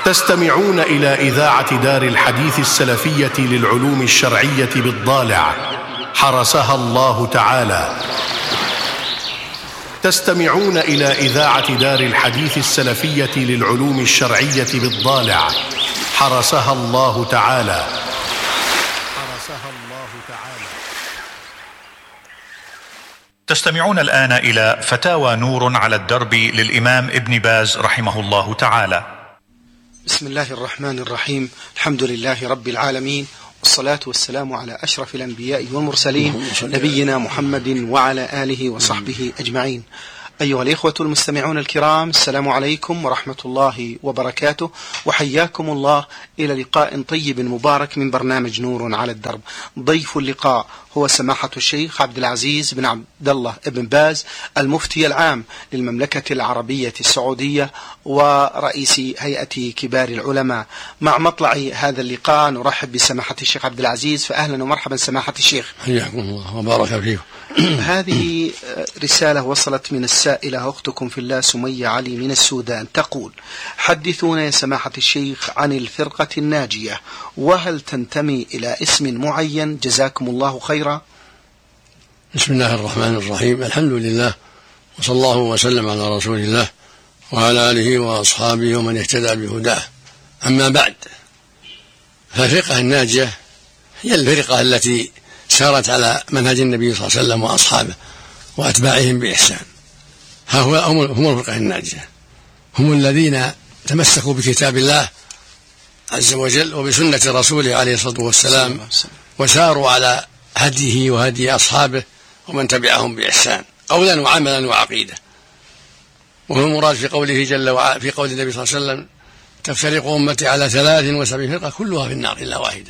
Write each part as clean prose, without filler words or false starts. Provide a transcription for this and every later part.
تستمعون إلى إذاعة دار الحديث السلفية للعلوم الشرعية بالضالع حرسها الله تعالى. تستمعون إلى إذاعة دار الحديث السلفية للعلوم الشرعية بالضالع حرسها الله تعالى. تستمعون الآن إلى فتاوى نور على الدرب للإمام ابن باز رحمه الله تعالى. بسم الله الرحمن الرحيم. الحمد لله رب العالمين، والصلاة والسلام على أشرف الأنبياء والمرسلين نبينا محمد وعلى آله وصحبه أجمعين. أيها الإخوة المستمعون الكرام، السلام عليكم ورحمة الله وبركاته، وحياكم الله إلى لقاء طيب مبارك من برنامج نور على الدرب. ضيف اللقاء هو سماحة الشيخ عبد العزيز بن عبد الله ابن باز، المفتي العام للمملكة العربية السعودية ورئيس هيئة كبار العلماء. مع مطلع هذا اللقاء نرحب بسماحة الشيخ عبد العزيز، فأهلا ومرحبا سماحة الشيخ. حياكم الله وبارك فيكم. هذه رسالة وصلت من السائلة أختكم في الله سمية علي من السودان، تقول: حدثونا يا سماحة الشيخ عن الفرقة الناجية، وهل تنتمي إلى اسم معين؟ جزاكم الله خيرا. بسم الله الرحمن الرحيم، الحمد لله، وصلى الله وسلم على رسول الله وعلى آله وأصحابه ومن اهتدى بهداه. أما بعد، فالفرقة الناجية هي الفرقة التي سارت على منهج النبي صلى الله عليه وسلم وأصحابه وأتباعهم بإحسان. هم الفرقة الناجية، هم الذين تمسكوا بكتاب الله عز وجل وبسنة رسوله عليه الصلاة والسلام، وساروا على هديه وهدي أصحابه ومن تبعهم بإحسان قولا وعملا وعقيدة. وهو المراد في قوله جل وعلا في قول النبي صلى الله عليه وسلم: تفترق أمتي على 73 فرقة كلها في النار إلا واحدة.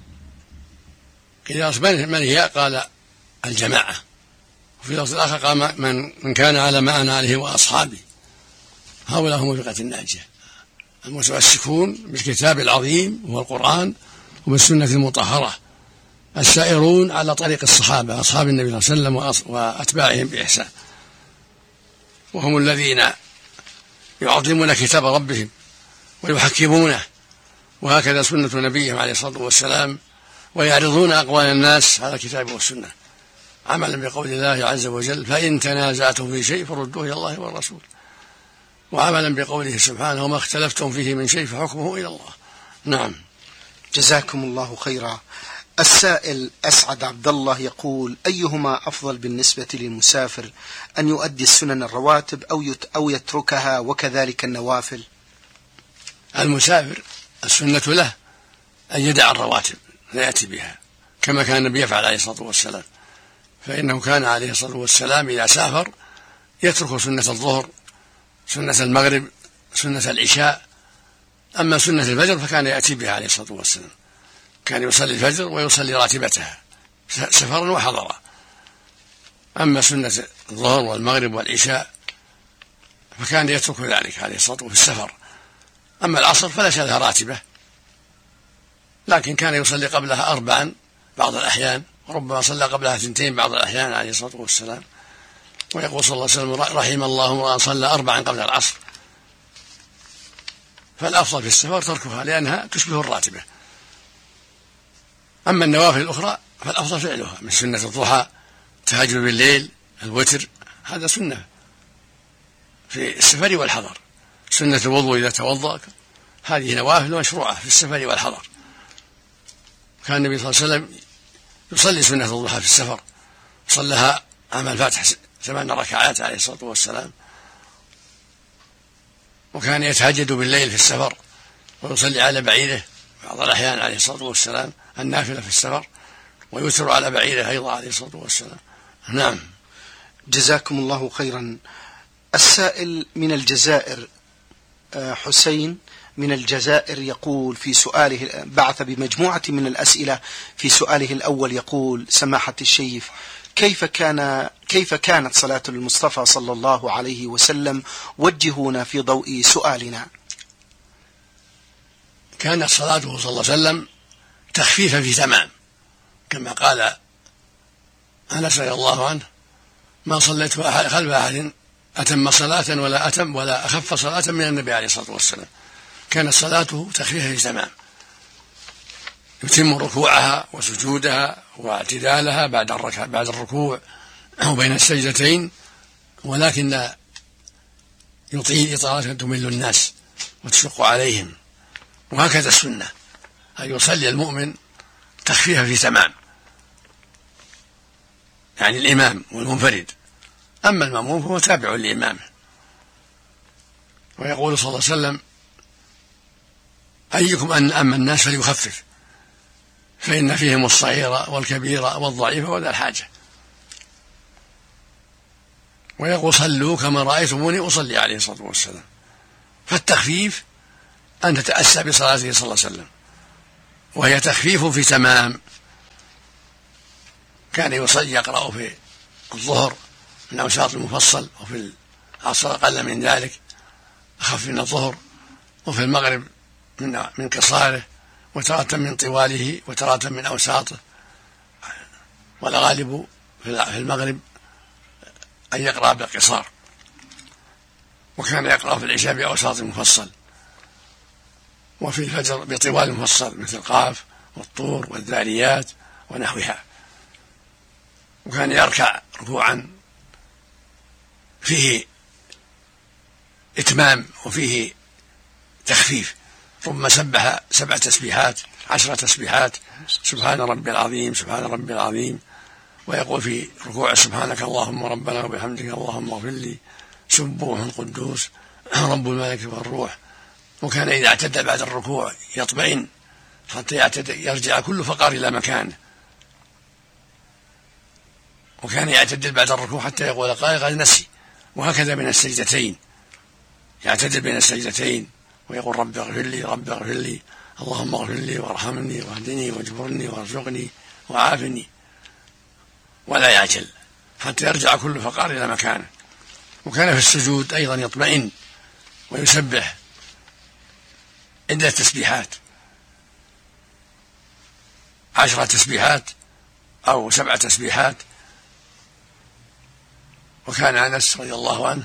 إذا من هي؟ قال: الجماعة. وفي لفظ الآخر قال: من كان على ما أنا عليه وأصحابي. هؤلاء هم الفرقة الناجية، المتمسكون بالكتاب العظيم وهو القرآن وبالسنة المطهرة، السائرون على طريق الصحابة أصحاب النبي صلى الله عليه وسلم وأتباعهم بإحسان. وهم الذين يعظمون كتاب ربهم ويحكمونه، وهكذا سنة نبيهم عليه الصلاة والسلام، ويعرضون أقوال الناس على الكتاب والسنة عملا بقول الله عز وجل: فإن تنازعتم في شيء فردوه إلى الله والرسول، وعملا بقوله سبحانه: وما اختلفتم فيه من شيء فحكمه إلى الله. نعم. جزاكم الله خيرا. السائل أسعد عبد الله يقول: أيهما أفضل بالنسبة للمسافر، أن يؤدي السنن الرواتب أو يتركها، وكذلك النوافل؟ المسافر السنة له أن يدع الرواتب فيأتي بها كما كان النبي يفعل عليه الصلاة والسلام، فإنه كان عليه الصلاة والسلام إذا سافر يترك سنة الظهر، سنة المغرب، سنة العشاء. أما سنة الفجر فكان يأتي بها عليه الصلاة والسلام، كان يصلي الفجر ويصلي راتبتها سفرا وحضرا. أما سنة الظهر والمغرب والعشاء فكان يترك ذلك عليه الصلاة والسلام في السفر. أما العصر فليس لها راتبة، لكن كان يصلي قبلها 4 بعض الأحيان، وربما صلى قبلها 2 بعض الأحيان عليه الصلاة والسلام. ويقول صلى الله عليه وسلم: رحم الله امرأ صلى 4 قبل العصر. فالأفضل في السفر تركها لأنها تشبه الراتبة. أما النوافل الأخرى فالأفضل فعلها، من سنة الضحى، التهجد بالليل، الوتر، هذا سنة في السفر والحضر. سنة الوضوء إذا توضأ، هذه نوافل مشروعة في السفر والحضر. كان النبي صلى الله عليه وسلم يصلي سنة الضحى في السفر، صلىها عام الفتح 8 ركعات عليه الصلاة والسلام. وكان يتهجد بالليل في السفر ويصلي على بعيره بعض الأحيان عليه الصلاة والسلام النافلة في السفر، ويوتر على بعيره أيضا عليه الصلاة والسلام. نعم. جزاكم الله خيرا. السائل من الجزائر حسين من الجزائر يقول في سؤاله، بعث بمجموعة من الأسئلة. في سؤاله الأول يقول: سماحة الشيخ، كيف كانت صلاة المصطفى صلى الله عليه وسلم؟ وجهونا في ضوء سؤالنا. كانت صلاته صلى الله عليه وسلم تخفيفا في تمام، كما قال أنس رضي الله عنه: ما صليت خلف أحد أتم صلاة ولا أخف صلاة من النبي عليه الصلاة والسلام. كانت صلاته تخفيفا في تمام، يتم ركوعها وسجودها واعتدالها بعد الركوع وبين السجدتين، ولكن لا يطيل إطالة تمل الناس وتشق عليهم. وهكذا السنة أن يصلي المؤمن تخفيفا في تمام، يعني الإمام والمنفرد، أما المأموم فهو تابع لإمامه. ويقول صلى الله عليه وسلم: أيكم أن أما الناس فليخفف، فإن فيهم الصغير والكبير والضعيف وذا الحاجة. ويقول: صلوا كما رأيتموني أصلي، عليه الصلاة والسلام. فالتخفيف أن تتأسى بصلاته صلى الله عليه وسلم، وهي تخفيف في تمام. كان يقرأ في الظهر من أوساط المفصل، وفي العصر أقل من ذلك أخف من الظهر، وفي المغرب من قصاره، وتارة من طواله، وتارة من أوساطه، والغالب في المغرب أن يقرأ بالقصار. وكان يقرأ في العشاء بأوساط المفصل، وفي الفجر بطوال المفصل مثل قاف والطور والذاريات ونحوها. وكان يركع ركوعا فيه إتمام وفيه تخفيف، ثم سبح 7 تسبيحات 10 تسبيحات، سبحان ربي العظيم سبحان ربي العظيم. ويقول في ركوع: سبحانك اللهم ربنا وبحمدك اللهم اغفر لي سبوح قدوس رب الملك والروح. وكان إذا اعتدى بعد الركوع يطمئن حتى يرجع كل فقار إلى مكانه، وكان يعتدل بعد الركوع حتى يقول قائل قد نسي. وهكذا بين السجدتين يعتدل بين السجدتين ويقول: رب اغفر لي رب اغفر لي اللهم اغفر لي وارحمني واهدني واجبرني وارزقني وعافني، ولا يعجل حتى يرجع كل فقار إلى مكانه. وكان في السجود أيضا يطمئن ويسبح 10 تسبيحات 10 تسبيحات أو 7 تسبيحات. وكان أنس رضي الله عنه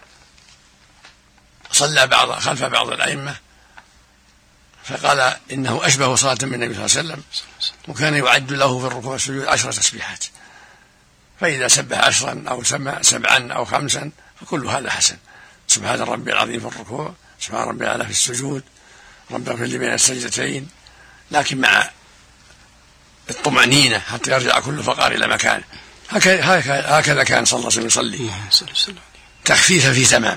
صلى خلف بعض الأئمة فقال إنه أشبه صلاة من النبي صلى الله عليه وسلم، وكان يعد له في الركوع والسجود 10 تسبيحات، فإذا سبح 10 أو 7 أو 5 فكل هذا حسن. سبحان ربي العظيم في الركوع، سبحان ربي الأعلى في السجود، رب اغفر لي بين السجدتين، لكن مع الطمأنينة حتى يرجع كل فقار إلى مكانه. هكذا كان صلى الله عليه وسلم يصلي تخفيفا في تمام.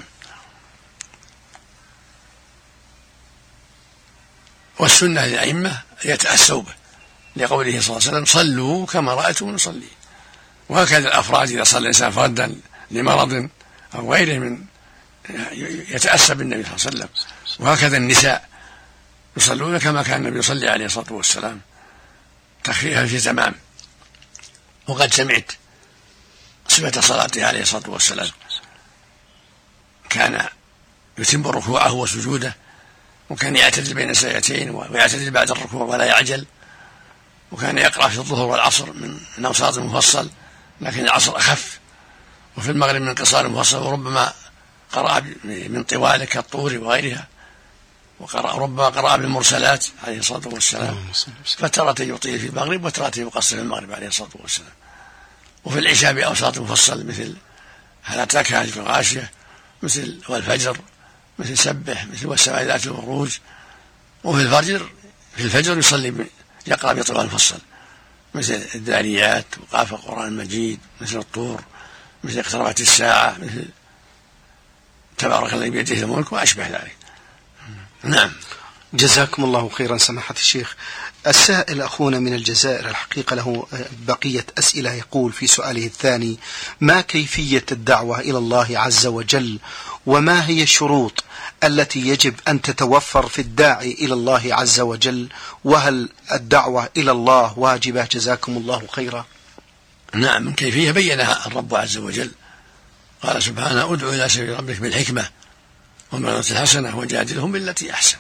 والسنة للأئمة يتأسوا به، لقوله صلى الله عليه وسلم: صلوا كما رأيتم نصلي. وهكذا الأفراد إذا صلى الإنسان فردا لمرض أو غيره من يتأسى بالنبي صلى الله عليه وسلم. وهكذا النساء يصلون كما كان النبي يصلي عليه الصلاة والسلام تخفيفا في تمام. وقد سمعت صفة صلاته عليه الصلاة والسلام، كان يتم ركوعه وسجوده، وكان يعتدل بين السجدتين ويعتدل بعد الركوع ولا يعجل. وكان يقرأ في الظهر والعصر من أوساط المفصل، لكن العصر أخف، وفي المغرب من قصار المفصل، وربما قرأ من طواله كالطور وغيرها، وربما قرأ بالمرسلات عليه الصلاة والسلام، فترة يطيل في المغرب وترة يقصر في المغرب عليه الصلاة والسلام. وفي العشاء بأوساط المفصل مثل هل أتاك حديث الغاشية، مثل والفجر، مثل سبح، مثل والسماء ذات البروج. وفي الفجر يقرأ بطوال المفصل مثل الذاريات وقاف القرآن المجيد، مثل الطور، مثل اقتربت الساعة، مثل تبارك الذي بيده الملك وأشبه ذلك. نعم. جزاكم الله خيرا سماحة الشيخ. السائل أخونا من الجزائر الحقيقة له بقية أسئلة، يقول في سؤاله الثاني: ما كيفية الدعوة إلى الله عز وجل، وما هي الشروط التي يجب أن تتوفر في الداعي إلى الله عز وجل، وهل الدعوة إلى الله واجبة؟ جزاكم الله خيرا. نعم، من كيفية بينها الرب عز وجل، قال سبحانه: ادعو إلى سبيل ربك بالحكمة والموعظة الحسنة وجادلهم بالتي أحسن.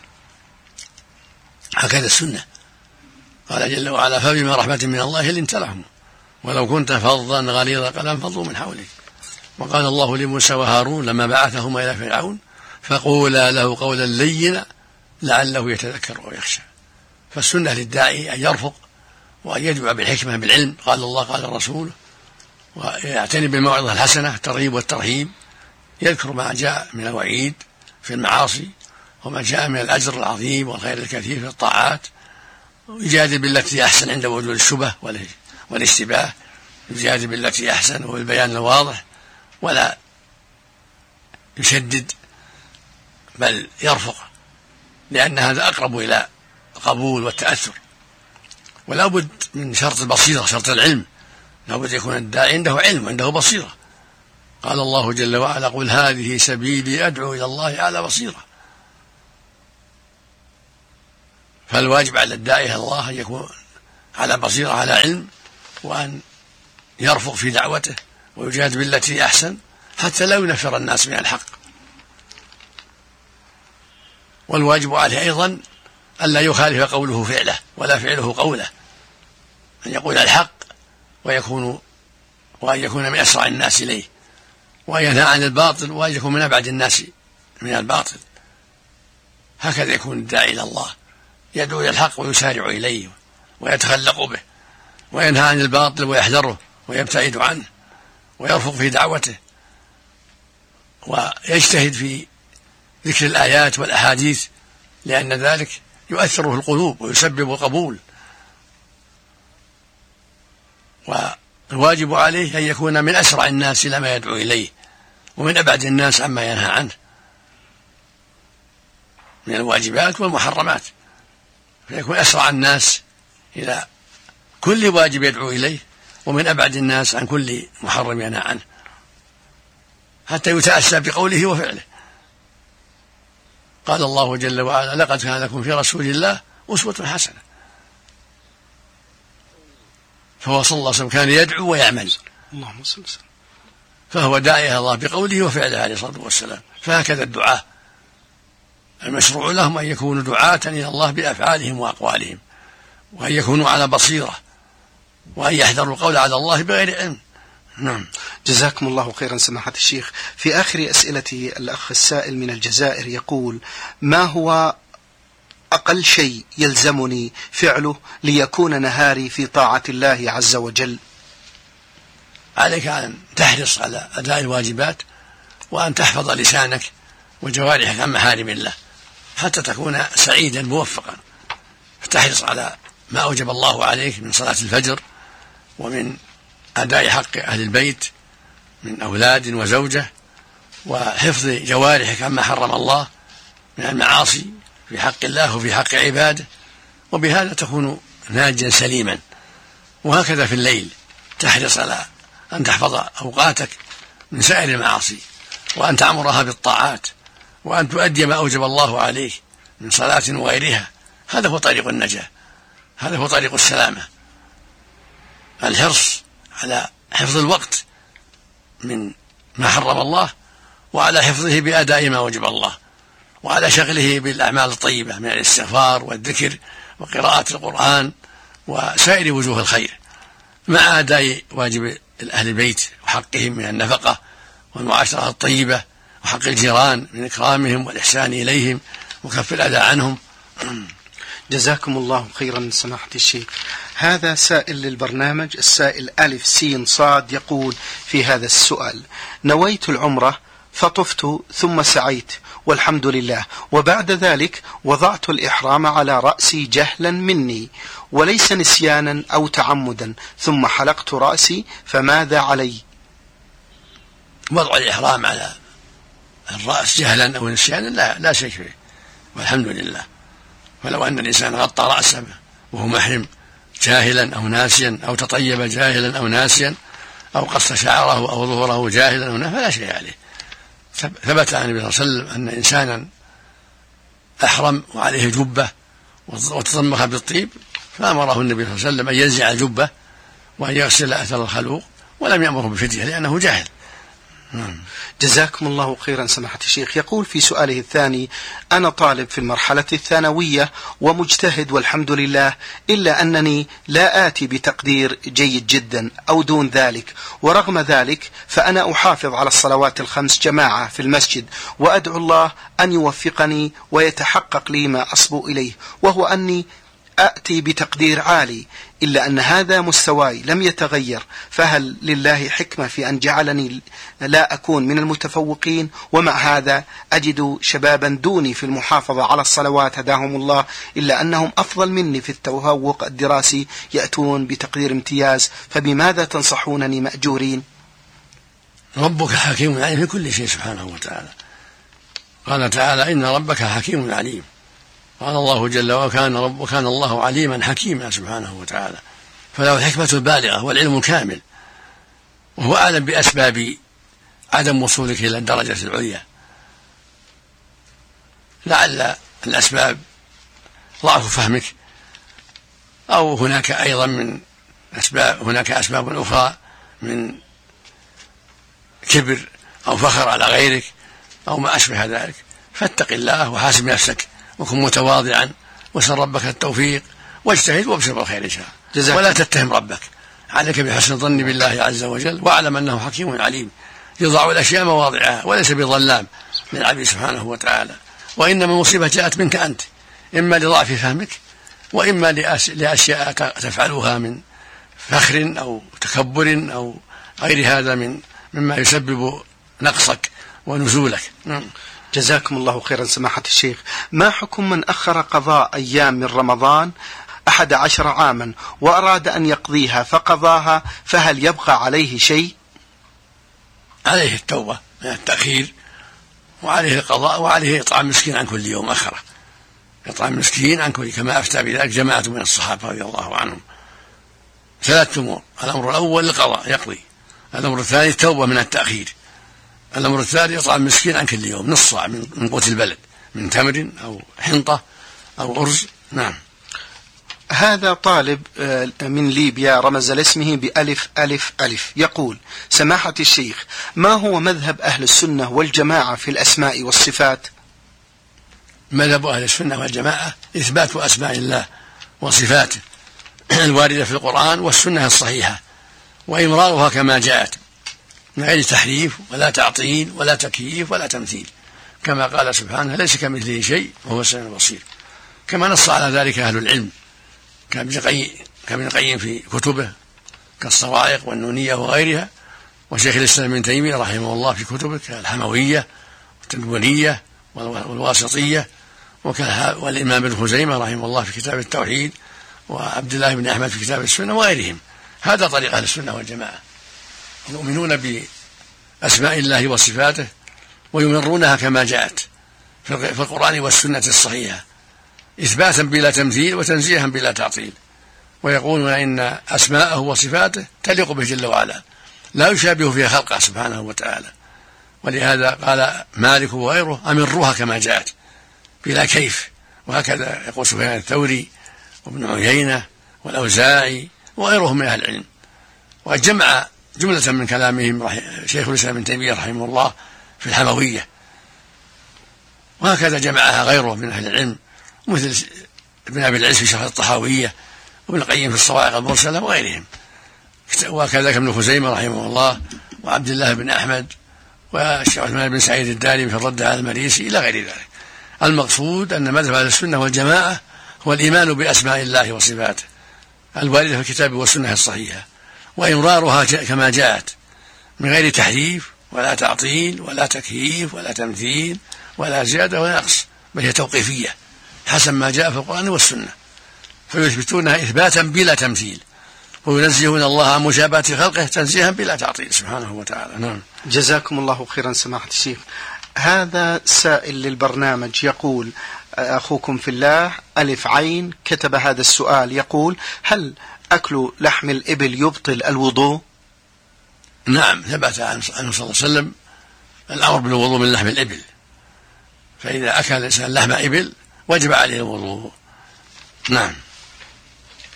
هكذا السنة، قال جل وعلا: فبما رحمة من الله لنت لهم ولو كنت فظا غليظ القلب انفضوا من حولك. وقال الله لموسى وهارون لما بعثهما إلى فرعون: فقولا له قولا لينا لعله يتذكر أو يخشى. فالسنة للداعي أن يرفق وأن يدعو بالحكمة بالعلم، قال الله قال الرسول، ويعتني بالموعظة الحسنة الترغيب والترهيب، يذكر ما جاء من الوعيد في المعاصي وما جاء من الأجر العظيم والخير الكثير في الطاعات، ويجادل بالتي أحسن عند وجود الشبه والاشتباه، يجادل بالتي أحسن وبالبيان الواضح، ولا يشدد بل يرفق، لأن هذا أقرب إلى القبول والتأثر. ولا بد من شرط البصيرة، شرط العلم، لا بد يكون الداعي عنده علم وعنده بصيرة. قال الله جل وعلا: قل هذه سبيلي أدعو إلى الله على بصيرة. فالواجب على الداعي إلى الله أن يكون على بصيرة، على علم، وأن يرفق في دعوته ويجاهد بالتي أحسن حتى لا ينفر الناس من الحق. والواجب عليه أيضا ألا يخالف قوله فعله ولا فعله قوله، أن يقول الحق وأن يكون من أسرع الناس إليه، وأن ينهى عن الباطل وأن يكون من أبعد الناس من الباطل. هكذا يكون الداعي إلى الله، يدعو إلى الحق ويسارع إليه ويتخلق به، وينهى عن الباطل ويحذره ويبتعد عنه، ويرفق في دعوته، ويجتهد في ذكر الآيات والأحاديث، لأن ذلك يؤثر في القلوب ويسبب القبول. والواجب عليه أن يكون من أسرع الناس إلى ما يدعو إليه، ومن أبعد الناس عما ينهى عنه من الواجبات والمحرمات، فيكون أسرع الناس إلى كل واجب يدعو إليه، ومن أبعد الناس عن كل محرم ينهى عنه، حتى يتأسى بقوله وفعله. قال الله جل وعلا: لقد كان لكم في رسول الله أسوة حسنة. فهو صلى الله عليه وسلم كان يدعو ويعمل، اللهم صل وسلم، فهو داعي إلى الله بقوله وفعله عليه الصلاة والسلام. فهكذا الدعاة المشروع لهم أن يكونوا دعاة إلى الله بأفعالهم وأقوالهم، وأن يكونوا على بصيرة، وأن يحذروا القول على الله بغير علم. نعم. جزاكم الله خيرا سماحة الشيخ. في آخر أسئلة الأخ السائل من الجزائر يقول: ما هو أقل شيء يلزمني فعله ليكون نهاري في طاعة الله عز وجل؟ عليك أن تحرص على أداء الواجبات، وأن تحفظ لسانك وجوارحك عن محارم الله حتى تكون سعيدا موفقا. فتحرص على ما أوجب الله عليك من صلاة الفجر، ومن أداء حق أهل البيت من أولاد وزوجة، وحفظ جوارحك عما حرم الله من المعاصي في حق الله وفي حق عباده، وبهذا تكون ناجيا سليما. وهكذا في الليل تحرص على أن تحفظ أوقاتك من سائر المعاصي، وأن تعمرها بالطاعات، وأن تؤدي ما أوجب الله عليك من صلاة وغيرها. هذا هو طريق النجاة، هذا هو طريق السلامة. الحرص على حفظ الوقت من ما حرم الله، وعلى حفظه بأداء ما وجب الله، وعلى شغله بالأعمال الطيبة من الاستغفار والذكر وقراءة القرآن وسائر وجوه الخير، مع أداء واجب أهل البيت وحقهم من النفقة والمعاشرة الطيبة، وحق الجيران من إكرامهم والإحسان إليهم وكف الأذى عنهم. جزاكم الله خيرا سماحة الشيخ. هذا سائل للبرنامج، السائل ألف سين صاد، يقول في هذا السؤال: نويت العمرة فطفت ثم سعيت والحمد لله، وبعد ذلك وضعت الإحرام على رأسي جهلا مني وليس نسيانا أو تعمدا، ثم حلقت رأسي، فماذا علي؟ وضع الإحرام على الرأس جهلا أو نسيانا لا شيء فيه، والحمد لله. ولو أن الإنسان غطى رأسه وهو محرم جاهلا أو ناسيا، أو تطيب جاهلا أو ناسيا، أو قص شعره أو ظهره جاهلا أو ناسيا، فلا شيء عليه. ثبت عن النبي صلى الله عليه وسلم أن إنسانا أحرم وعليه جبة وتضمخ بالطيب، فأمره النبي صلى الله عليه وسلم أن ينزع الجبة وأن يغسل أثر الخلوق، ولم يأمره بفدية لأنه جاهل. جزاكم الله خيرا سماحة الشيخ. يقول في سؤاله الثاني: أنا طالب في المرحلة الثانوية ومجتهد والحمد لله، إلا أنني لا آتي بتقدير جيد جدا أو دون ذلك، ورغم ذلك فأنا أحافظ على الصلوات الخمس جماعة في المسجد، وأدعو الله أن يوفقني ويتحقق لي ما أصبو إليه، وهو أني أأتي بتقدير عالي، إلا أن هذا مستواي لم يتغير، فهل لله حكمة في أن جعلني لا أكون من المتفوقين؟ ومع هذا أجد شبابا دوني في المحافظة على الصلوات هداهم الله، إلا أنهم أفضل مني في التفوق الدراسي يأتون بتقدير امتياز، فبماذا تنصحونني مأجورين؟ ربك حكيم عليم في كل شيء سبحانه وتعالى. قال تعالى: إن ربك حكيم عليم. قال الله جل وكان الله عليما حكيما سبحانه وتعالى، فله الحكمة البالغة والعلم الكامل، وهو أعلم بأسباب عدم وصولك إلى الدرجة العليا. لعل الأسباب ضعف فهمك، أو هناك أيضا من أسباب أخرى من كبر أو فخر على غيرك أو ما أشبه ذلك، فاتق الله وحاسب نفسك وكن متواضعا وسل ربك التوفيق، واجتهد وابشر بالخير إن شاء الله، ولا تتهم ربك. عليك بحسن الظن بالله عز وجل، واعلم أنه حكيم عليم يضع الأشياء مواضعها، وليس بظلام للعبد سبحانه وتعالى. وإنما المصيبة جاءت منك أنت، إما لضعف فهمك، وإما لأشياء تفعلها من فخر أو تكبر أو غير هذا مما يسبب نقصك ونزولك. جزاكم الله خيرا سماحة الشيخ. ما حكم من أخر قضاء أيام من رمضان 11 عاما وأراد أن يقضيها فقضاها، فهل يبقى عليه شيء؟ عليه التوبة من التأخير، وعليه القضاء، وعليه إطعام مسكين عن كل يوم أخره، إطعام مسكين عن كل، كما أفتى بذلك جماعة من الصحابة رضي الله عنهم. 3 أمور: الأمر الأول القضاء يقضي، الأمر الثاني التوبة من التأخير، الأمر الثالث إطعام مسكين عن كل يوم نص صاع من قوت البلد، من تمر أو حنطة أو أرز. نعم. هذا طالب من ليبيا رمز لاسمه بألف ألف ألف، يقول: سماحة الشيخ، ما هو مذهب أهل السنة والجماعة في الأسماء والصفات؟ مذهب أهل السنة والجماعة إثبات أسماء الله وصفاته الواردة في القرآن والسنة الصحيحة، وإمرارها كما جاءت من غير تحريف ولا تعطيل ولا تكييف ولا تمثيل، كما قال سبحانه: ليس كمثله شيء وهو السميع البصير. كما نص على ذلك أهل العلم كابن القيم في كتبه كالصواعق والنونية وغيرها، وشيخ الإسلام ابن تيمية رحمه الله في كتبه كالحموية والتدمرية والواسطية، والإمام ابن خزيمة رحمه الله في كتاب التوحيد، وعبد الله بن أحمد في كتاب السنة وغيرهم. هذا طريق أهل السنة والجماعة، يؤمنون بأسماء الله وصفاته ويمرونها كما جاءت في القرآن والسنة الصحيحة، إثباتا بلا تمثيل وتنزيها بلا تعطيل، ويقولون إن أسماءه وصفاته تليق به جل وعلا، لا يشابه فيها خلقه سبحانه وتعالى. ولهذا قال مالك وغيره: أمروها كما جاءت بلا كيف. وهكذا يقول سفيان الثوري وابن عيينة والأوزاعي وغيرهم من أهل العلم. وجمع جملة من كلامهم شيخ الإسلام ابن تيمية رحمه الله في الحموية، وهكذا جمعها غيره من أهل العلم مثل ابن أبي العز في شرح الطحاوية، وابن القيم في الصواعق المرسلة وغيرهم، وكذلك ابن خزيمة رحمه الله وعبد الله بن أحمد والشيخ عثمان بن سعيد الدارمي في الرد على المريسي إلى غير ذلك. المقصود أن مذهب أهل السنة والجماعة هو الإيمان بأسماء الله وصفاته الواردة في الكتاب والسنة الصحيحة، وإمرارها كما جاءت من غير تحريف ولا تعطيل ولا تكييف ولا تمثيل ولا زيادة ولا نقص، بل هي توقيفية حسب ما جاء في القرآن والسنة، فيثبتونها إثباتا بلا تمثيل، وينزهون الله عن مشابهة خلقه تنزيها بلا تعطيل سبحانه وتعالى. نعم. جزاكم الله خيرا سماحة الشيخ. هذا سائل للبرنامج يقول: أخوكم في الله ألف عين كتب هذا السؤال، يقول: هل أكل لحم الإبل يبطل الوضوء؟ نعم، ثبت عنه صلى الله عليه وسلم الأمر بالوضوء من لحم الإبل، فإذا أكل الإنسان لحم إبل وجب عليه الوضوء. نعم.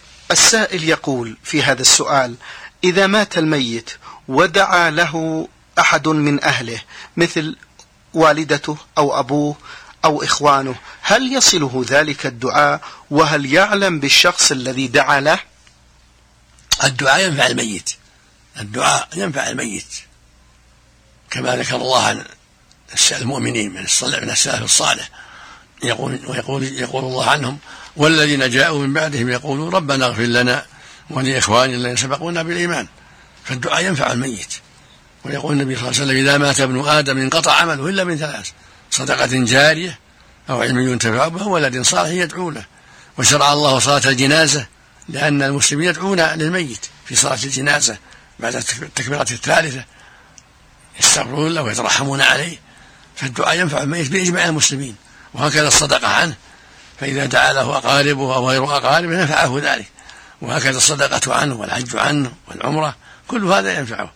السائل يقول في هذا السؤال: إذا مات الميت ودعا له أحد من أهله مثل والدته أو أبوه أو إخوانه، هل يصله ذلك الدعاء؟ وهل يعلم بالشخص الذي دعا له؟ الدعاء ينفع الميت، الدعاء ينفع الميت كما ذكر الله عن المؤمنين من السلف الصالح، يقول الله عنهم: والذين جاءوا من بعدهم يقولون ربنا اغفر لنا ولإخواننا الذين سبقونا بالإيمان. فالدعاء ينفع الميت. ويقول النبي صلى الله عليه وسلم: إذا مات ابن آدم انقطع عمله إلا من ثلاث: صدقة جارية أو علم ينتفع به ولد صالح يدعو له. وشرع الله صلاة الجنازة لأن المسلمين يدعون للميت في صلاة الجنازة بعد التكبيرة الثالثة، يستغفرون له ويترحمون عليه. فالدعاء ينفع الميت بإجماع المسلمين، وهكذا الصدقة عنه، فإذا دعا له أقاربه أو غير أقاربه نفعه ذلك، وهكذا الصدقة عنه والحج عنه والعمرة، كل هذا ينفعه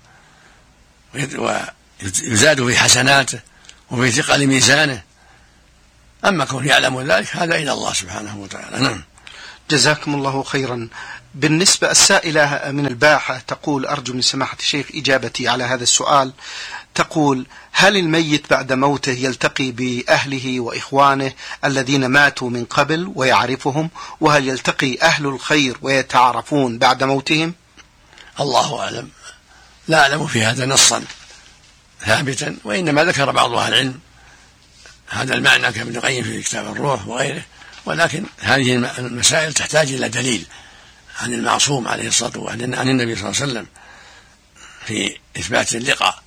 ويزاد في حسناته وفي ثقل ميزانه. أما كون يعلم ذلك هذا إلى الله سبحانه وتعالى. نعم. جزاكم الله خيرا. بالنسبة السائلة من الباحة تقول: أرجو من سماحة الشيخ إجابتي على هذا السؤال. تقول: هل الميت بعد موته يلتقي بأهله وإخوانه الذين ماتوا من قبل ويعرفهم؟ وهل يلتقي أهل الخير ويتعارفون بعد موتهم؟ الله أعلم، لا أعلم في هذا نصا ثابتا، وإنما ذكر بعض أهل العلم هذا المعنى كابن القيم في كتاب الروح وغيره، ولكن هذه المسائل تحتاج إلى دليل عن المعصوم عليه الصلاة والسلام، عن النبي صلى الله عليه وسلم في إثبات اللقاء.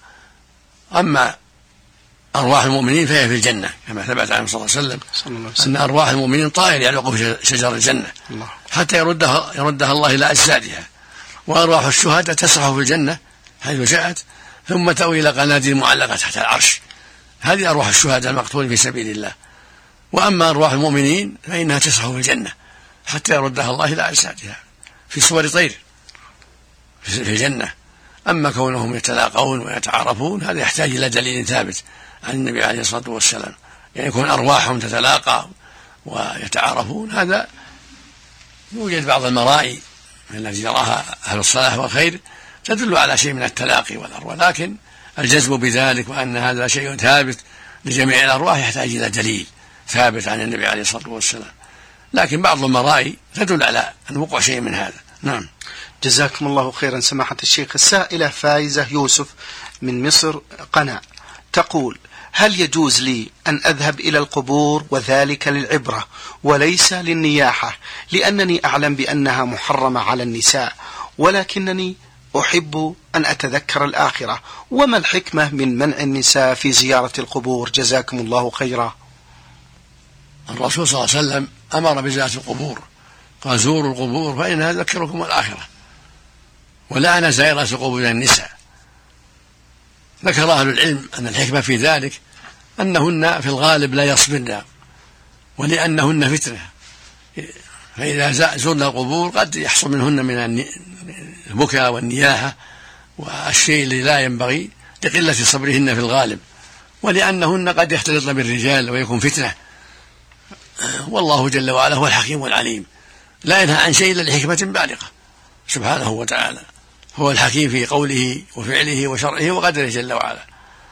أما أرواح المؤمنين فهي في الجنة كما ثبت عنه صلى الله عليه وسلم أن أرواح المؤمنين طائر يعلق في شجر الجنة حتى يردها الله إلى أجسادها، وأرواح الشهداء تسرح في الجنة حيث جاءت ثم تأوي إلى قناديل معلقة تحت العرش. هذه أرواح الشهداء المقتولين في سبيل الله. وأما أرواح المؤمنين فإنها تسرح في الجنة حتى يردها الله إلى أجسادها في صور طير في الجنة. أما كونهم يتلاقون ويتعارفون هذا يحتاج إلى دليل ثابت عن النبي عليه الصلاة والسلام، يعني يكون أرواحهم تتلاقى ويتعارفون، هذا يوجد بعض المرائي التي يراها أهل الصلاح والخير تدل على شيء من التلاقي والأرواح، لكن الجزم بذلك وأن هذا شيء ثابت لجميع الأرواح يحتاج إلى دليل ثابت عن النبي عليه الصلاة والسلام، لكن بعض المرائي تدل على أن وقوع شيء من هذا. نعم. جزاكم الله خيرا سماحة الشيخ. السائلة فايزة يوسف من مصر قناة تقول: هل يجوز لي أن أذهب إلى القبور وذلك للعبرة وليس للنياحة، لأنني أعلم بأنها محرمة على النساء، ولكنني أحب أن أتذكر الآخرة، وما الحكمة من منع النساء في زيارة القبور؟ جزاكم الله خيرا. الرسول صلى الله عليه وسلم أمر بزيارة القبور، قال: زوروا القبور فإنها تذكركم الآخرة، ولعن زائرة القبور النساء. ذكر أهل العلم أن الحكمة في ذلك أنهن في الغالب لا يصبرن، ولأنهن فتنة، فإذا زرنا القبور قد يحصل منهن من البكاء والنياحة والشيء الذي لا ينبغي لقلة صبرهن في الغالب، ولأنهن قد يختلطن بالرجال ويكون فتنة. والله جل وعلا هو الحكيم العليم، لا ينهى عن شيء إلا لحكمة بالغة سبحانه وتعالى، هو الحكيم في قوله وفعله وشرعه وقدره جل وعلا.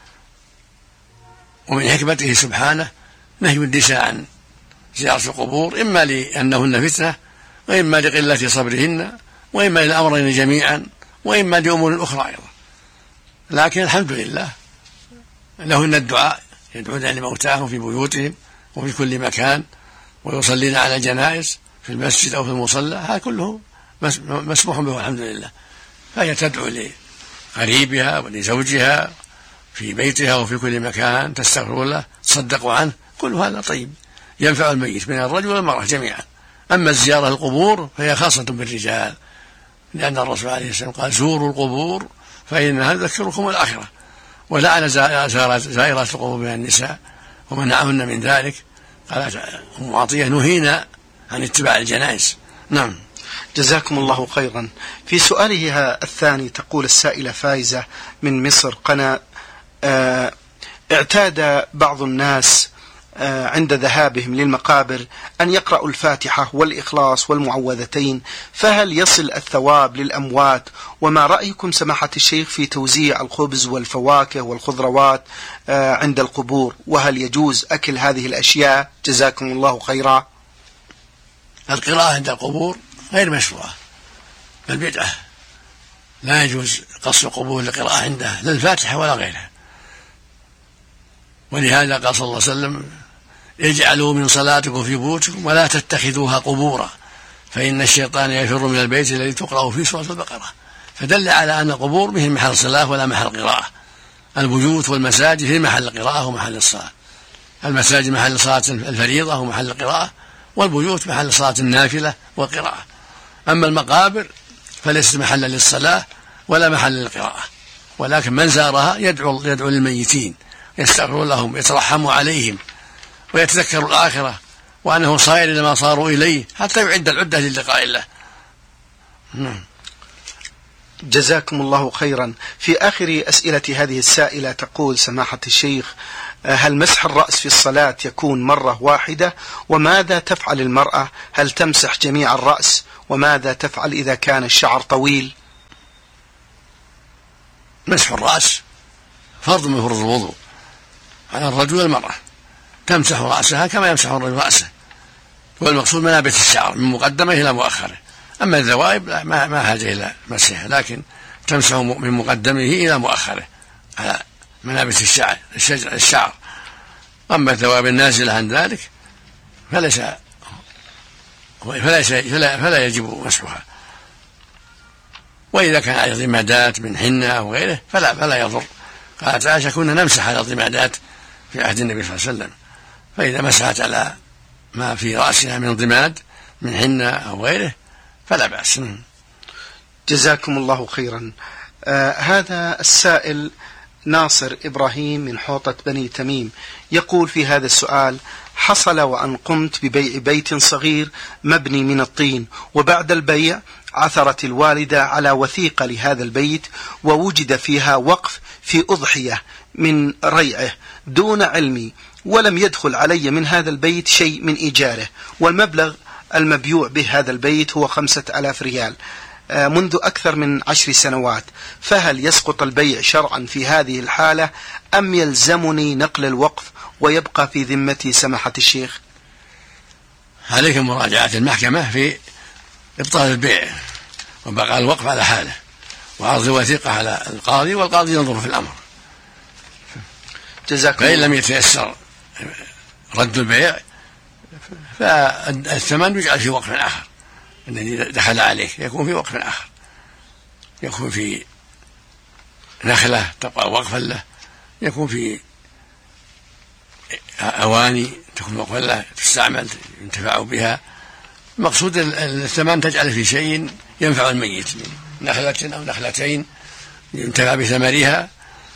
ومن حكمته سبحانه نهي النساء عن زيارة القبور، إما لأنهن فتنة، وإما لقلة صبرهن، وإما للأمرين جميعا، وإما لأمور أخرى أيضا. لكن الحمد لله لهن الدعاء، يدعون لموتاهم في بيوتهم وفي كل مكان، ويصلين على الجنائز في المسجد أو في المصلى، هذا كله مسموح به الحمد لله. فهي تدعو لقريبها ولزوجها في بيتها وفي كل مكان، تستغفر له، تصدقوا عنه، كل هذا طيب ينفع الميت من الرجل والمرأة جميعا. أما الزيارة القبور فهي خاصة بالرجال، لأن الرسول عليه السلام قال: زوروا القبور فإنها تذكركم الآخرة، ولعن زائرات القبور من النساء ومنعهن من ذلك. قالت أم عطية: نهينا عن اتباع الجنائز. نعم. جزاكم الله خيرا. في سؤالها الثاني تقول السائلة فايزة من مصر قناة: اعتاد بعض الناس عند ذهابهم للمقابر أن يقرأوا الفاتحة والإخلاص والمعوذتين، فهل يصل الثواب للأموات؟ وما رأيكم سماحة الشيخ في توزيع الخبز والفواكه والخضروات عند القبور؟ وهل يجوز أكل هذه الأشياء؟ جزاكم الله خيرا. القراءة عند القبور غير مشروعة بل بدعة، لا يجوز قص القبور للقراءة عندها لا الفاتحة ولا غيرها. ولهذا قال صلى الله عليه وسلم: اجعلوا من صلاتكم في بيوتكم ولا تتخذوها قبورا فإن الشيطان يفر من البيت الذي تقرأ فيه سورة البقرة. فدل على أن القبور به محل صلاة ولا محل قراءة. البيوت والمساجد هي محل القراءة ومحل الصلاة. المساجد محل صلاة الفريضة ومحل القراءة، والبيوت محل صلاة النافلة والقراءة. أما المقابر فليست محلا للصلاة ولا محل للقراءة، ولكن من زارها يدعو للميتين، يستغفر لهم، يترحم عليهم، ويتذكر الآخرة وأنه صائر إلى ما صاروا إليه حتى يعد العدة للقاء الله. جزاكم الله خيرا. في آخر أسئلة هذه السائلة تقول سماحة الشيخ: هل مسح الرأس في الصلاة يكون مرة واحدة؟ وماذا تفعل المرأة؟ هل تمسح جميع الرأس؟ وماذا تفعل إذا كان الشعر طويل؟ مسح الرأس فرض من فروض الوضوء على الرجل والمرأة، تمسح رأسها كما يمسح الرجل رأسه، والمقصود منابت الشعر من مقدمه إلى مؤخره. أما الذوائب ما حاجة إلى مسحها، لكن تمسح من مقدمه إلى مؤخره على منابت الشعر. أما الذوائب النازلة عن ذلك فلا يجب مسحها. وإذا كان على ضمادات من حنة أو غيره فلا يضر. قالت عائشة: كنا نمسح على ضمادات في عهد النبي صلى الله عليه وسلم، فإذا مسحت على ما في رأسها من ضماد من حنة أو غيره فلا بأس. جزاكم الله خيرا. هذا السائل ناصر إبراهيم من حوطة بني تميم يقول في هذا السؤال: حصل وأن قمت ببيع بيت صغير مبني من الطين، وبعد البيع عثرت الوالدة على وثيقة لهذا البيت ووجد فيها وقف في أضحية من ريعه دون علمي، ولم يدخل علي من هذا البيت شيء من إيجاره، والمبلغ المبيوع به هذا البيت هو 5000 ريال منذ أكثر من 10 سنوات، فهل يسقط البيع شرعا في هذه الحالة أم يلزمني نقل الوقف ويبقى في ذمتي سماحة الشيخ؟ عليك مراجعة المحكمة في إبطال البيع وبقى الوقف على حاله، وعرض الوثيقة على القاضي، والقاضي ينظر في الأمر. فإن لم يتيسر رد البيع فالثمن يجعل في وقف آخر، الذي دخل عليك يكون في وقف آخر، يكون في نخلة تبقى وقفا له، يكون في أواني تكون وقفا له تستعمل ينتفع بها. المقصود الثمن تجعل في شيء ينفع الميت من نخلة أو نخلتين ينتفع بثمرها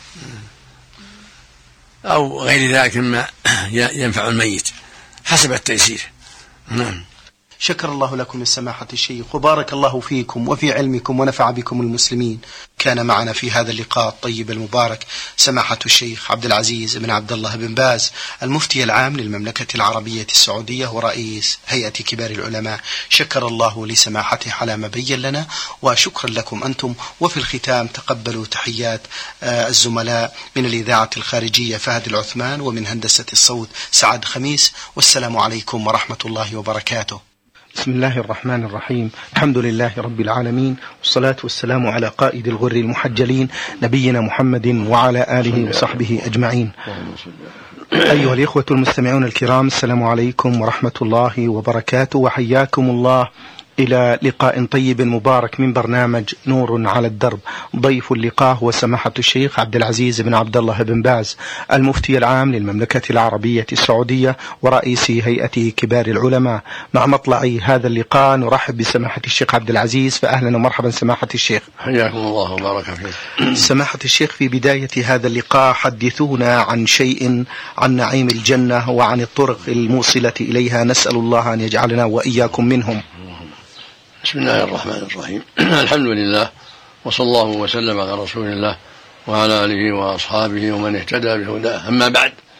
أو غير ذلك مما ينفع الميت حسب التيسير. نعم. شكر الله لكم السماحة الشيخ، وبارك الله فيكم وفي علمكم ونفع بكم المسلمين. كان معنا في هذا اللقاء الطيب المبارك سماحة الشيخ عبد العزيز بن عبد الله بن باز، المفتي العام للمملكة العربية السعودية ورئيس هيئة كبار العلماء. شكر الله لسماحته على ما بين لنا، وشكرا لكم أنتم. وفي الختام تقبلوا تحيات الزملاء من الإذاعة الخارجية فهد العثمان، ومن هندسة الصوت سعد خميس، والسلام عليكم ورحمة الله وبركاته. بسم الله الرحمن الرحيم. الحمد لله رب العالمين، والصلاة والسلام على قائد الغر المحجلين نبينا محمد وعلى آله وصحبه أجمعين. أيها الإخوة المستمعون الكرام، السلام عليكم ورحمة الله وبركاته، وحياكم الله إلى لقاء طيب مبارك من برنامج نور على الدرب. ضيف اللقاء هو سماحة الشيخ عبد العزيز بن عبد الله بن باز، المفتي العام للمملكة العربية السعودية ورئيس هيئة كبار العلماء. مع مطلع هذا اللقاء نرحب بسماحة الشيخ عبد العزيز، فأهلا ومرحبا سماحة الشيخ. حياكم الله وبارك فيك. سماحة الشيخ، في بداية هذا اللقاء حدثونا عن شيء عن نعيم الجنة وعن الطرق الموصلة إليها، نسأل الله أن يجعلنا وإياكم منهم. بسم الله الرحمن الرحيم. الحمد لله، وصلى الله وسلم على رسول الله وعلى آله وأصحابه ومن اهتدى بهداه. أما بعد،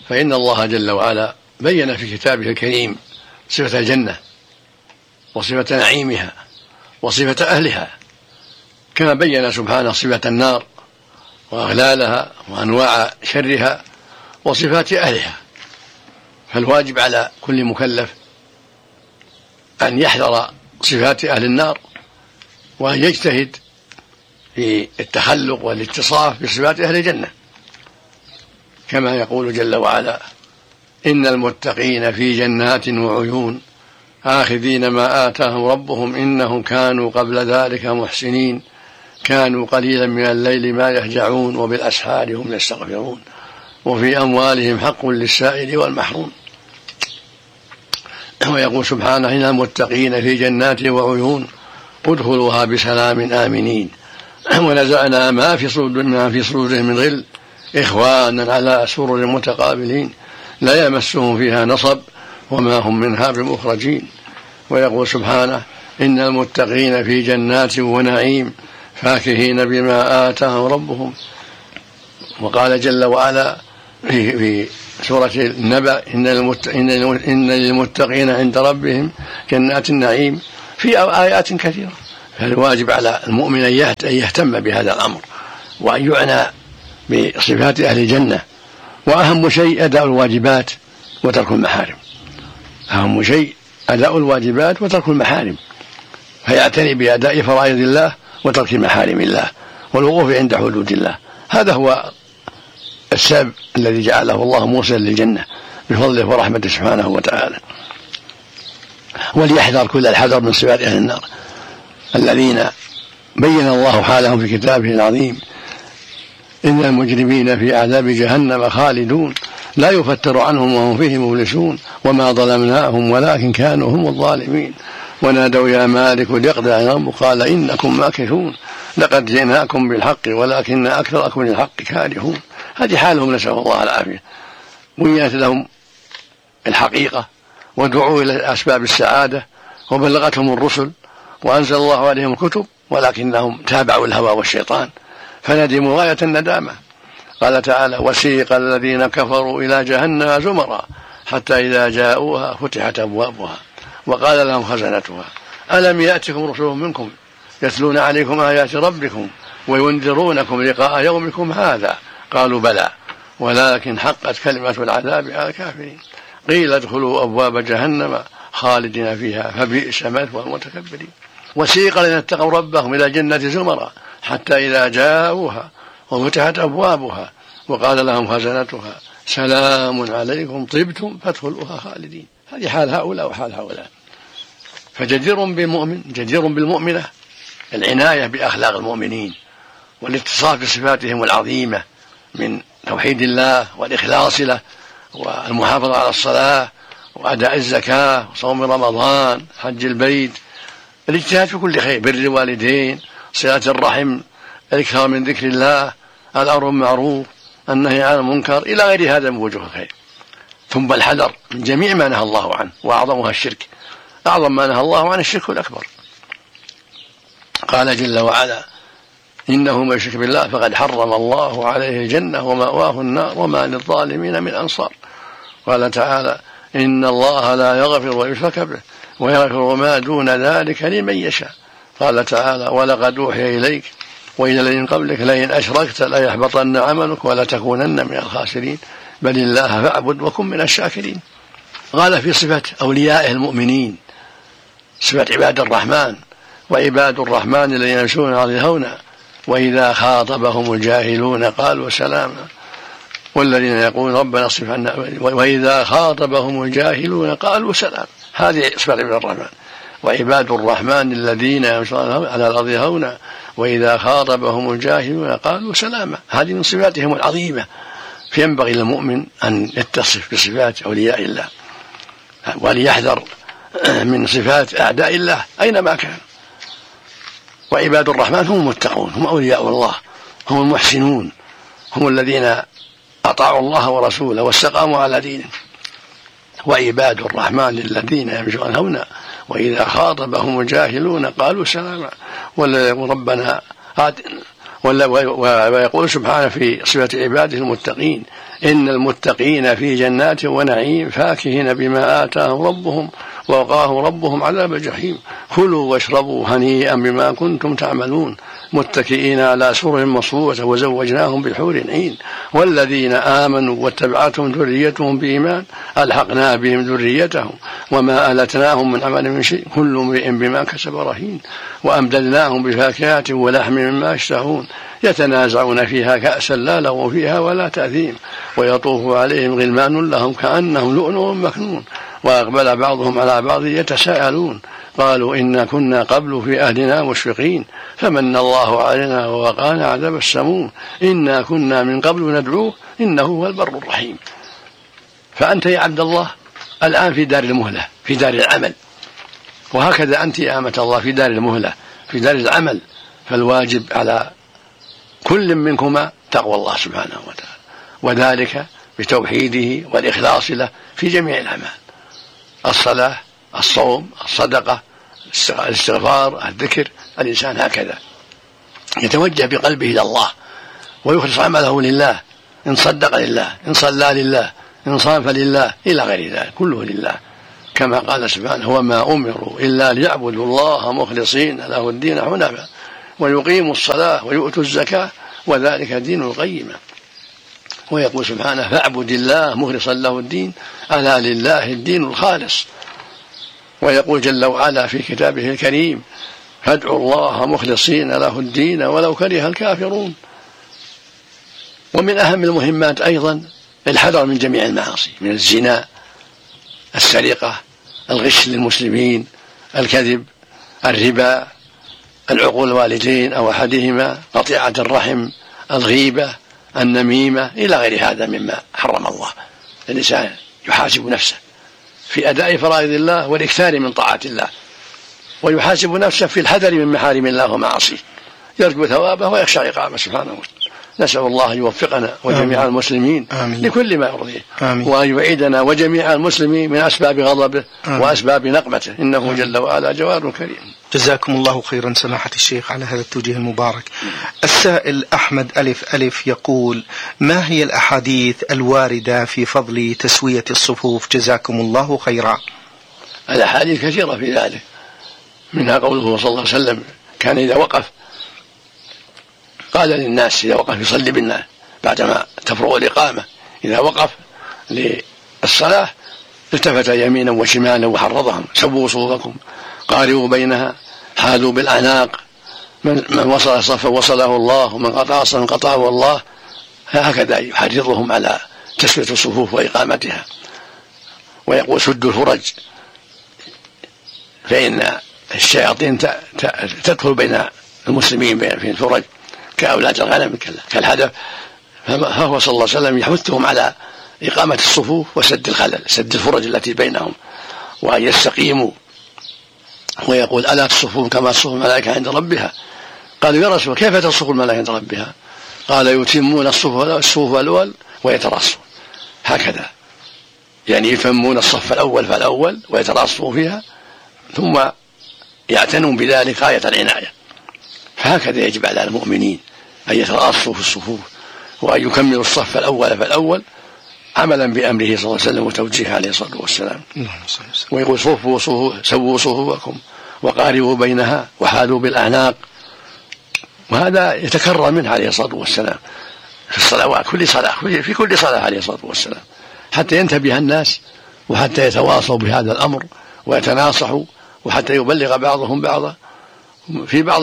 فإن الله جل وعلا بين في كتابه الكريم صفة الجنة وصفة نعيمها وصفة أهلها، كما بين سبحانه صفة النار وأغلالها وأنواع شرها وصفات أهلها. فالواجب على كل مكلف أن يحذر صفات أهل النار وأن يجتهد في التخلق والاتصاف بصفات أهل الجنة، كما يقول جل وعلا: إن المتقين في جنات وعيون آخذين ما آتاهم ربهم إنهم كانوا قبل ذلك محسنين كانوا قليلا من الليل ما يهجعون وبالأسحار هم يستغفرون وفي أموالهم حق للسائل والمحروم. ويقول سبحانه: إن المتقين في جنات وعيون ادخلوها بسلام آمنين ونزعنا ما في صدورهم من غل إخوانا على سرر متقابلين لا يمسهم فيها نصب وما هم منها بمخرجين. ويقول سبحانه: إن المتقين في جنات ونعيم فاكهين بما آتاهم ربهم. وقال جل وعلا في سورة النبأ: إن للمتقين عند ربهم جنات النعيم، في آيات كثيرة. فالواجب على المؤمن أن يهتم بهذا الأمر وأن يعنى بصفات أهل الجنة. وأهم شيء أداء الواجبات وترك المحارم، أهم شيء أداء الواجبات وترك المحارم، فيعتني بأداء فرائض الله وترك محارم الله والوقوف عند حدود الله. هذا هو السبب الذي جعله الله موصلا للجنة بفضله ورحمته سبحانه وتعالى. وليحذر كل الحذر من صفات أهل النار الذين بين الله حالهم في كتابه العظيم: إن المجرمين في عذاب جهنم خالدون لا يفتر عنهم وهم فيه مبلسون وما ظلمناهم ولكن كانوا هم الظالمين ونادوا يا مالك ليقضي علينا ربك قال إنكم ماكثون لقد جئناكم بالحق ولكن أكثركم للحق كارهون. هذه حالهم، نسأل الله العافية. بينت لهم الحقيقة ودعوا إلى أسباب السعادة وبلغتهم الرسل وأنزل الله عليهم الكتب، ولكنهم تابعوا الهوى والشيطان فندموا غاية الندامة. قال تعالى: وسيق الذين كفروا إلى جهنم زمرا حتى إذا جاءوها فتحت أبوابها وقال لهم خزنتها ألم يأتكم رسل منكم يتلون عليكم آيات ربكم وينذرونكم لقاء يومكم هذا قالوا بلى ولكن حقت كلمة العذاب على الكافرين قيل ادخلوا أبواب جهنم خالدين فيها فبئس مثوى المتكبرين. وسيق الذين اتقوا ربهم إلى جنة زمرا حتى إذا جاءوها وفتحت أبوابها وقال لهم خزنتها سلام عليكم طبتم فادخلوها خالدين. هذه حال هؤلاء وحال هؤلاء. فجدير بالمؤمن جدير بالمؤمنة العناية بأخلاق المؤمنين والاتصاف بصفاتهم العظيمة من توحيد الله والإخلاص له والمحافظة على الصلاة وأداء الزكاة وصوم رمضان حج البيت، الاجتهاد في كل خير، بر الوالدين، صلة الرحم، الإكثار من ذكر الله، الأمر بالمعروف، النهي عن المنكر، إلى غير هذا من وجوه الخير. ثم الحذر من جميع ما نهى الله عنه، وأعظمها الشرك. أعظم ما نهى الله عنه الشرك الأكبر. قال جل وعلا: إنه من يشرك بالله فقد حرم الله عليه الجنة ومأواه النار وما للظالمين من أنصار. قال تعالى: إن الله لا يغفر ويشرك به ويغفر ما دون ذلك لمن يشاء. قال تعالى: ولقد أوحي إليك وإلى الذين قبلك لئن أشركت ليحبطن عملك ولتكونن من الخاسرين بل الله فاعبد وكن من الشاكرين. قال في صفة أوليائه المؤمنين صفة عباد الرحمن: وعباد الرحمن الذين يمشون على الأرض هونا وإذا خاطبهم الجاهلون قالوا سلاما والذين يقولون ربنا اصرف عنا وإذا خاطبهم الجاهلون قالوا سلاما. هذه صفة عباد الرحمن. وعباد الرحمن الذين يمشون على الأرض هونا وإذا خاطبهم الجاهلون قالوا سلاما. هذه من صفاتهم العظيمة. فينبغي للمؤمن أن يتصف بصفات أولياء الله وليحذر من صفات أعداء الله أينما كان. وعباد الرحمن هم المتقون، هم أولياء الله، هم المحسنون، هم الذين أطاعوا الله ورسوله واستقاموا على دينه. وعباد الرحمن الذين يمشون هونا وإذا خاطبهم الجاهلون قالوا سلاما والذين يقول ويقول سبحانه في صفة عباده المتقين: إن المتقين في جنات ونعيم فاكهين بما آتاهم ربهم ووقاهم ربهم عذاب الجحيم كلوا واشربوا هنيئا بما كنتم تعملون متكئين على سرر مصفوفة وزوجناهم بحور عين والذين آمنوا واتبعتهم ذريتهم بإيمان ألحقنا بهم ذريتهم وما ألتناهم من عمل من شيء كل امرئ بما كسب رهين وأمددناهم بفاكهة ولحم مما يشتهون يتنازعون فيها كأسا لا لغو فيها ولا تأثيم ويطوف عليهم غلمان لهم كأنهم لؤلؤ مكنون وأقبل بعضهم على بعض يتساءلون قالوا إنا كنا قبل في أهلنا مشفقين فمن الله علينا ووقانا عذاب السموم إنا كنا من قبل ندعوه إنه هو البر الرحيم. فأنت يا عبد الله الآن في دار المهلة في دار العمل، وهكذا أنت يا أمة الله في دار المهلة في دار العمل، فالواجب على كل منكما تقوى الله سبحانه وتعالى، وذلك بتوحيده والإخلاص له في جميع الأعمال: الصلاة، الصوم، الصدقة، الاستغفار، الذكر. الإنسان هكذا يتوجه بقلبه إلى الله ويخلص عمله لله، إن صدق لله، إن صلى لله، إن صام فلله، إلى غير ذلك كله لله، كما قال سبحانه: وما أمروا إلا ليعبدوا الله مخلصين له الدين حنفاء ويقيموا الصلاة ويؤتوا الزكاة وذلك دين القيمة. ويقول سبحانه: فاعبد الله مخلصا له الدين ألا لله الدين الخالص. ويقول جل وعلا في كتابه الكريم: فادعوا الله مخلصين له الدين ولو كره الكافرون. ومن أهم المهمات أيضا الحذر من جميع المعاصي، من الزنا، السرقة، الغش للمسلمين، الكذب، الربا، العقول الوالدين أو أحدهما، قطيعة الرحم، الغيبة، النميمة، إلى غير هذا مما حرم الله. الإنسان يحاسب نفسه في أداء فرائض الله والإكثار من طاعات الله، ويحاسب نفسه في الحذر من محارم الله ومعاصيه، يرجو ثوابه ويخشى عقابه سبحانه وتعالى. نسأل الله يوفقنا وجميع المسلمين لكل ما يرضيه، وأن يعيدنا وجميع المسلمين من أسباب غضبه وأسباب نقمته، إنه جل وعلا جواد كريم. جزاكم الله خيرا سماحة الشيخ على هذا التوجيه المبارك. السائل أحمد ألف يقول: ما هي الأحاديث الواردة في فضل تسوية الصفوف؟ جزاكم الله خيرا. الأحاديث كثيرة في ذلك، منها قوله صلى الله عليه وسلم: كان إذا وقف قال للناس إذا وقف يصلي بالناس بعدما تفرغ الإقامة، إذا وقف للصلاة التفت يمينا وشمالا وحرضهم: سووا صفوفكم، قاربوا بينها، حاذوا بالأعناق، من وصل صفا وصله الله، ومن قطع صفا قطعه الله. هكذا يحرضهم على تسوية الصفوف وإقامتها. ويقول: سدوا الفرج، فإن الشياطين تدخل بين المسلمين في الفرج كأولاد الغنم كالهدف. فهو صلى الله عليه وسلم يحثهم على إقامة الصفوف وسد الخلل، سد الفرج التي بينهم، وأن يستقيموا. ويقول: ألا تصفون كما تصف الملائكة عند ربها؟ قالوا: يا رسول كيف تصف الملائكة عند ربها؟ قال: يتمون الصفوف الأول ويتراصون. هكذا يعني يتمون الصف الأول فالأول ويتراصوا فيها، ثم يعتنون بذلك غاية العناية. فهكذا يجب على المؤمنين أن يتراصوا في الصفوف وأن يكملوا الصف الأول فالأول، عملا بأمره صلى الله عليه وسلم وتوجيهه عليه الصلاة والسلام. ويقول: سووا صفوفكم وقاربوا بينها وحاذوا بالأعناق. وهذا يتكرر منه عليه الصلاة والسلام في الصلوات، في كل صلاة عليه الصلاة والسلام، حتى ينتبه الناس وحتى يتواصوا بهذا الأمر ويتناصحوا، وحتى يبلغ بعضهم بعضا. في بعض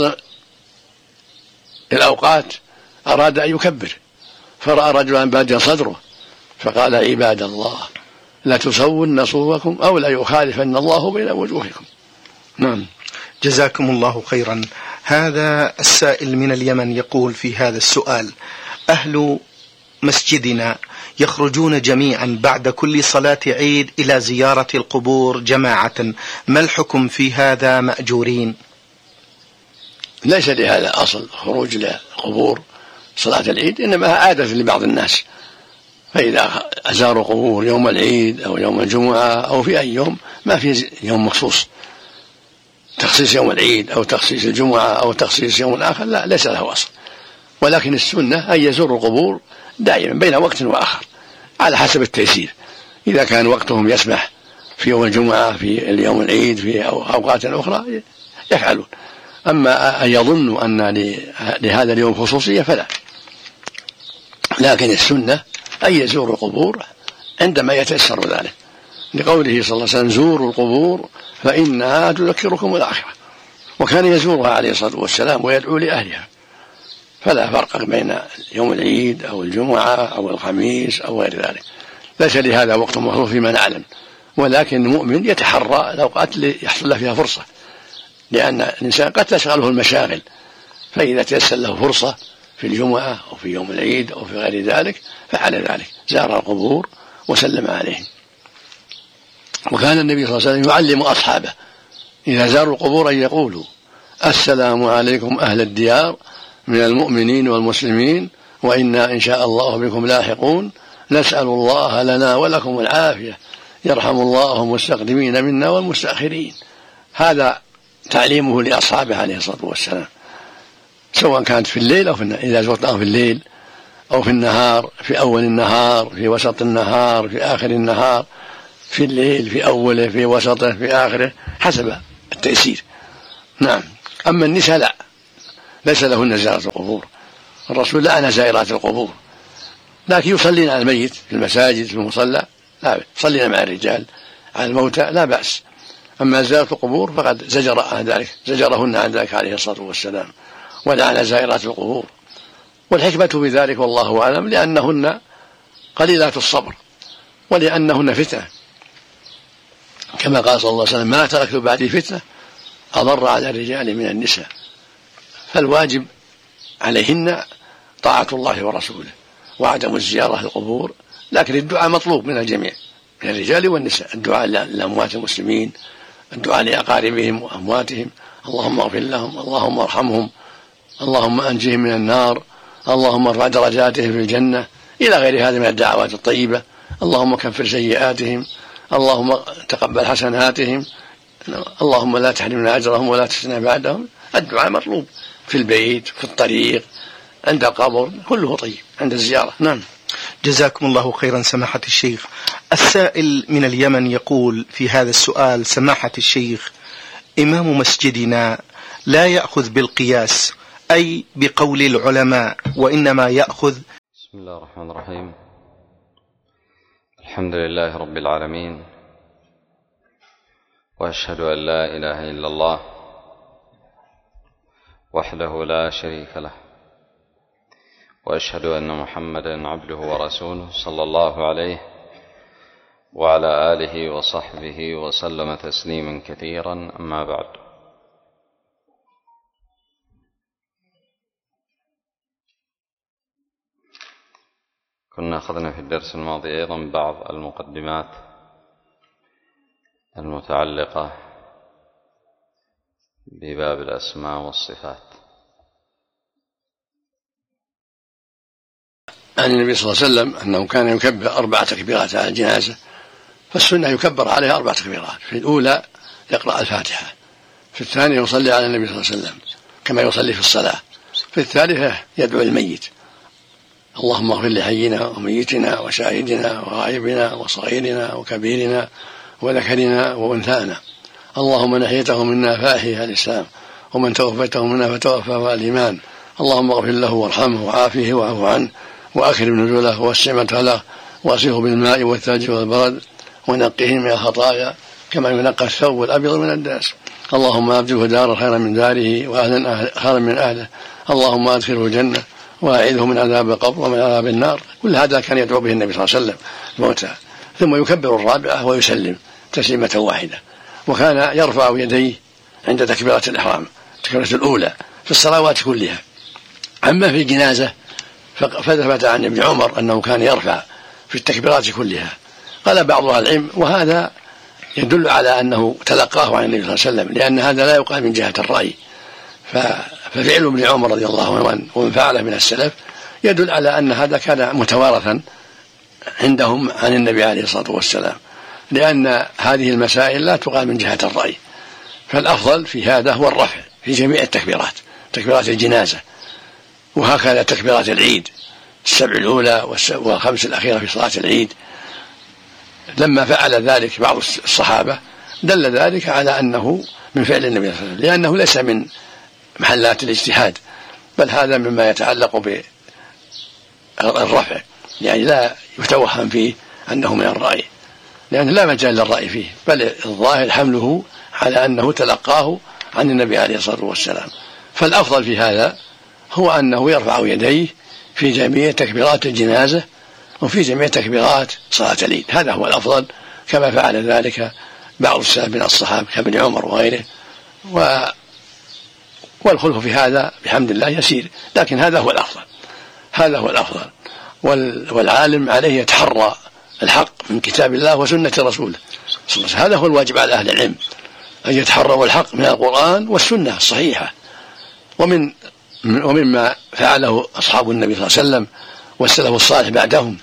الأوقات أراد أن يكبر، فرأى رجلا باديا صدره فقال: عباد الله لا تسون صفوفكم أو لا يخالفن الله بين وجوهكم. نعم. جزاكم الله خيرا. هذا السائل من اليمن يقول في هذا السؤال: أهل مسجدنا يخرجون جميعا بعد كل صلاة عيد إلى زيارة القبور جماعة، ما الحكم في هذا؟ مأجورين؟ ليس لهذا أصل خروج إلى القبور صلاة العيد، إنما عادة لبعض الناس، فإذا أزاروا قبور يوم العيد أو يوم الجمعة أو في أي يوم، ما في يوم مخصوص تخصيص يوم العيد أو تخصيص الجمعة أو تخصيص يوم آخر، لا، ليس له أصل. ولكن السنة أن يزوروا القبور دائما بين وقت وآخر على حسب التيسير. إذا كان وقتهم يسمح في يوم الجمعة، في اليوم العيد، في أوقات أخرى يفعلون. أما أن يظنوا أن لهذا اليوم خصوصية فلا، لكن السنة أن يزوروا القبور عندما يتيسر ذلك، لقوله صلى الله عليه وسلم: زوروا القبور فإنها تذكركم الآخرة. وكان يزورها عليه الصلاة والسلام ويدعو لأهلها، فلا فرق بين يوم العيد أو الجمعة أو الخميس أو غير ذلك. ليس لهذا وقت مخصوص فيما نعلم، ولكن المؤمن يتحرى الأوقات اللي يحصل له فيها فرصة، لأن الإنسان قد تشغله المشاغل، فإذا تيسر له فرصة في الجمعة أو في يوم العيد أو في غير ذلك فعل ذلك، زار القبور وسلم عليهم. وكان النبي صلى الله عليه وسلم يعلم أصحابه إذا زاروا القبور أن يقولوا: السلام عليكم أهل الديار من المؤمنين والمسلمين، وإنا إن شاء الله بكم لاحقون، نسأل الله لنا ولكم العافية، يرحم الله المستقدمين منا والمستأخرين. هذا تعليمه لأصحابه عليه الصلاة والسلام، سواء كانت في الليل أو في النهار. إذا زرتهم في الليل أو في النهار، في أول النهار، في وسط النهار، في آخر النهار، في الليل، في أوله، في وسطه، في آخره، حسب التيسير. نعم. أما النساء لا، ليس لهن زيارة القبور، الرسول لعن زائرات القبور، لكن يصلين على الميت في المساجد في المصلى، لا، يصلين مع الرجال على الموتى لا بأس. أما زيارة القبور فقد زجرهن عن ذلك عليه الصلاة والسلام، ولعن زائرات القبور. والحكمة بذلك والله أعلم لأنهن قليلات الصبر، ولأنهن فتنة، كما قال صلى الله عليه وسلم: ما تركت بعدي فتنة أضر على الرجال من النساء. فالواجب عليهن طاعة الله ورسوله وعدم الزيارة للقبور، لكن الدعاء مطلوب من الجميع، من الرجال والنساء، الدعاء لأموات المسلمين، الدعاء لأقاربهم وأمواتهم: اللهم اغفر لهم، اللهم ارحمهم، اللهم أنجهم من النار، اللهم ارفع درجاتهم في الجنة، إلى غير هذا من الدعوات الطيبة. اللهم كفر سيئاتهم، اللهم تقبل حسناتهم، اللهم لا تحرمنا أجرهم ولا تفتنا بعدهم. الدعاء مطلوب في البيت، في الطريق، عند القبر، كله طيب عند الزيارة. نعم. جزاكم الله خيرا سماحة الشيخ. السائل من اليمن يقول في هذا السؤال: سماحة الشيخ، إمام مسجدنا لا يأخذ بالقياس، أي بقول العلماء، وإنما يأخذ. بسم الله الرحمن الرحيم. الحمد لله رب العالمين، وأشهد أن لا إله إلا الله وحده لا شريك له، وأشهد أن محمدا عبده ورسوله صلى الله عليه وعلى آله وصحبه وسلم تسليما كثيرا. أما بعد، كنا أخذنا في الدرس الماضي أيضا بعض المقدمات المتعلقة بباب الأسماء والصفات. عن النبي صلى الله عليه وسلم أنه كان يكبر 4 تكبيرات على الجنازة، فالسنة يكبر عليها 4 تكبيرات. في الأولى يقرأ الفاتحة، في الثانية يصلي على النبي صلى الله عليه وسلم كما يصلي في الصلاة، في الثالثة يدعو الميت: اللهم اغفر لحينا وميتنا وشاهدنا وغائبنا وصغيرنا وكبيرنا وذكرنا وأنثانا، اللهم نحيته منا فأحيه الإسلام، ومن توفيته منا فتوفاه الإيمان، اللهم اغفر له وارحمه وعافيه واعف عنه وأكرم نزله ووسع مدخله وأغسله بالماء والثلج والبرد ونقه من الخطايا كما ينقى الثوب الأبيض من الدنس، اللهم أبدله دارا خيرا من داره وأهلا خيرا من أهله، اللهم أدخله الجنة وأعيذه من عذاب القبر ومن عذاب النار. كل هذا كان يدعو به النبي صلى الله عليه وسلم الموتى. ثم يكبر الرابعة ويسلم تسليمة واحدة. وكان يرفع يديه عند تكبيرة الإحرام، التكبيرة الأولى في الصلوات كلها. أما في الجنازة فثبت عن ابن عمر أنه كان يرفع في التكبيرات كلها. قال بعض أهل العلم وهذا يدل على أنه تلقاه عن النبي صلى الله عليه وسلم، لأن هذا لا يقال من جهة الرأي، ففعل ابن عمر رضي الله عنه ومن فعله من السلف يدل على أن هذا كان متوارثا عندهم عن النبي عليه الصلاة والسلام، لأن هذه المسائل لا تقال من جهة الرأي. فالأفضل في هذا هو الرفع في جميع التكبيرات، تكبيرات الجنازة. وهكذا تكبيرات العيد 7 الأولى و5 الأخيرة في صلاة العيد. لما فعل ذلك بعض الصحابة دل ذلك على أنه من فعل النبي صلى الله عليه وسلم، لأنه ليس من محلات الاجتهاد، بل هذا مما يتعلق بالرفع، يعني لا يتوهم فيه أنه من الرأي، لأنه لا مجال للرأي فيه، بل الظاهر حمله على أنه تلقاه عن النبي عليه الصلاة والسلام. فالأفضل في هذا هو أنه يرفع يديه في جميع تكبيرات الجنازة وفي جميع تكبيرات صلاة العيد، هذا هو الأفضل، كما فعل ذلك بعض السلف من الصحابة كابن عمر وغيره. والخلف في هذا بحمد الله يسير، لكن هذا هو الأفضل، هذا هو الأفضل. والعالم عليه يتحرى الحق من كتاب الله وسنة رسوله، هذا هو الواجب على أهل العلم، أن يتحروا الحق من القرآن والسنة الصحيحة. ومما فعله أصحاب النبي صلى الله عليه وسلم والسلف الصالح بعدهم،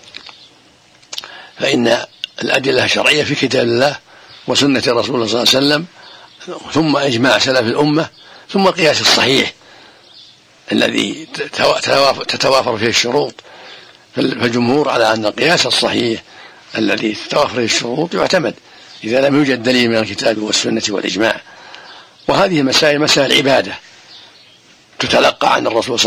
فإن الأدلة الشرعية في كتاب الله وسنة رسول الله صلى الله عليه وسلم، ثم إجماع سلف الأمة، ثم القياس الصحيح الذي تتوافر فيه الشروط. فالجمهور على أن القياس الصحيح الذي تتوافر فيه الشروط يعتمد إذا لم يوجد دليل من الكتاب والسنة والإجماع. وهذه مسائل عبادة تتلقى عن الرسول